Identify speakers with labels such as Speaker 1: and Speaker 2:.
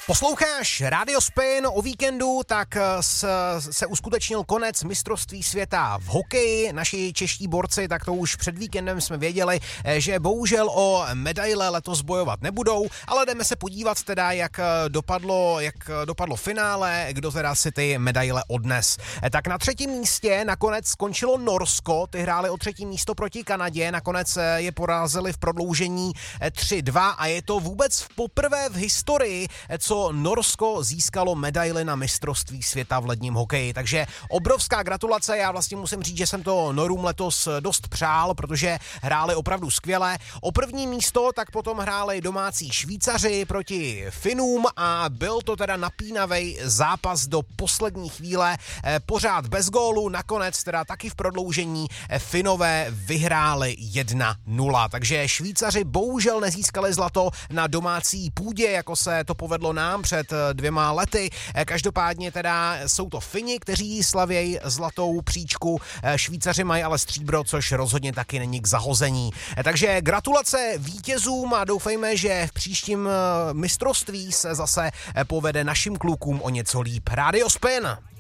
Speaker 1: Posloucháš Radio Spin o víkendu, tak se uskutečnil konec mistrovství světa v hokeji. Naši čeští borci, tak to už před víkendem jsme věděli, že bohužel o medaile letos bojovat nebudou, ale jdeme se podívat teda, jak dopadlo finále, kdo teda si ty medaile odnes. Tak na třetím místě nakonec skončilo Norsko, ty hráli o třetí místo proti Kanadě, nakonec je porazili v prodloužení 3-2 a je to vůbec poprvé v historii, co Norsko získalo medaily na mistrovství světa v ledním hokeji. Takže obrovská gratulace, já vlastně musím říct, že jsem to Norům letos dost přál, protože hráli opravdu skvěle. O první místo tak potom hráli domácí Švýcaři proti Finům a byl to teda napínavý zápas do poslední chvíle, pořád bez gólu, nakonec teda taky v prodloužení Finové vyhráli 1-0. Takže Švýcaři bohužel nezískali zlato na domácí půdě, jako se to povedlo nám před 2 lety. Každopádně teda jsou to Fini, kteří slavějí zlatou příčku, Švýcaři mají ale stříbro, což rozhodně taky není k zahození. Takže gratulace vítězům a doufejme, že v příštím mistrovství se zase povede našim klukům o něco líp. Radio Spin!